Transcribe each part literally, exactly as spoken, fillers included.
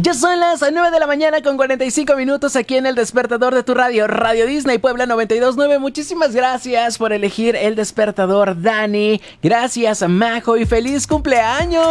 Ya son las nueve de la mañana con cuarenta y cinco minutos aquí en el despertador de tu radio, Radio Disney Puebla noventa y dos punto nueve. Muchísimas gracias por elegir el despertador, Dani. Gracias, Majo, y feliz cumpleaños.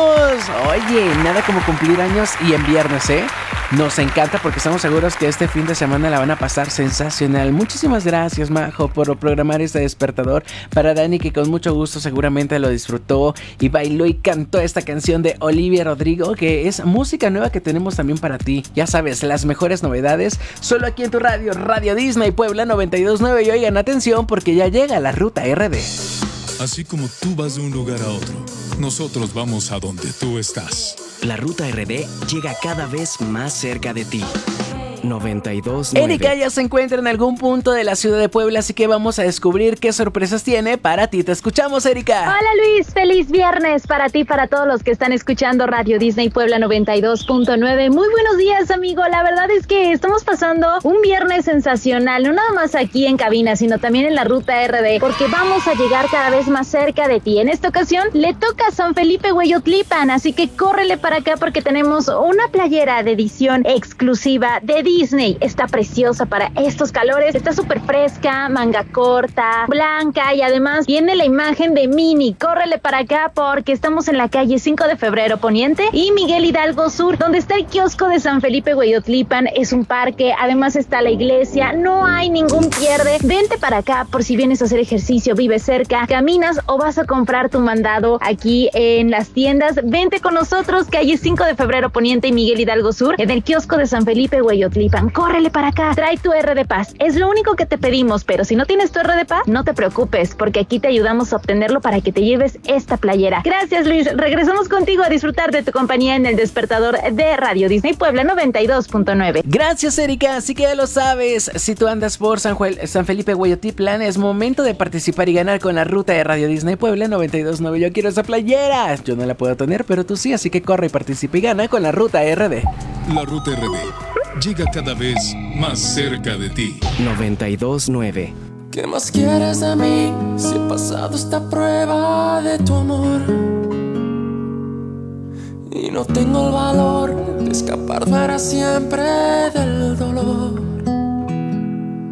Oye, nada como cumplir años y en viernes, ¿eh? Nos encanta porque estamos seguros que este fin de semana la van a pasar sensacional. Muchísimas gracias, Majo, por programar este despertador para Dani, que con mucho gusto seguramente lo disfrutó y bailó y cantó esta canción de Olivia Rodrigo, que es música nueva que tenemos también para ti. Ya sabes, las mejores novedades solo aquí en tu radio, Radio Disney Puebla noventa y dos punto nueve. Y oigan, atención, porque ya llega la Ruta R D. Así como tú vas de un lugar a otro, nosotros vamos a donde tú estás. La Ruta R D llega cada vez más cerca de ti. noventa y dos punto nueve. Erika ya se encuentra en algún punto de la ciudad de Puebla, así que vamos a descubrir qué sorpresas tiene para ti. Te escuchamos, Erika. Hola, Luis, feliz viernes para ti, para todos los que están escuchando Radio Disney Puebla noventa y dos punto nueve. Muy buenos días, amigo. La verdad es que estamos pasando un viernes sensacional, no nada más aquí en cabina, sino también en la Ruta R D, porque vamos a llegar cada vez más cerca de ti. En esta ocasión le toca a San Felipe Hueyotlipan, así que córrele para acá porque tenemos una playera de edición exclusiva de Disney. Está preciosa para estos calores, está súper fresca, manga corta, blanca, y además viene la imagen de Minnie. Córrele para acá porque estamos en la calle cinco de febrero Poniente y Miguel Hidalgo Sur, donde está el kiosco de San Felipe Hueyotlipan. Es un parque, además está la iglesia, no hay ningún pierde. Vente para acá por si vienes a hacer ejercicio, vives cerca, caminas o vas a comprar tu mandado aquí en las tiendas. Vente con nosotros, calle cinco de febrero Poniente y Miguel Hidalgo Sur, en el kiosco de San Felipe Hueyotlipan. Córrele para acá, trae tu R de Paz. Es lo único que te pedimos, pero si no tienes tu R de Paz, no te preocupes, porque aquí te ayudamos a obtenerlo para que te lleves esta playera. Gracias, Luis. Regresamos contigo a disfrutar de tu compañía en el despertador de Radio Disney Puebla noventa y dos punto nueve. Gracias, Erika. Así que ya lo sabes, si tú andas por San, Juel, San Felipe Hueyotlipan, es momento de participar y ganar con la ruta de Radio Disney Puebla noventa y dos punto nueve. Yo quiero esa playera. Yo no la puedo tener, pero tú sí, así que corre y participa y gana con la Ruta R D. La Ruta R D llega cada vez más cerca de ti. noventa y dos punto nueve. ¿Qué más quieres de mí si he pasado esta prueba de tu amor? Y no tengo el valor de escapar para siempre del dolor.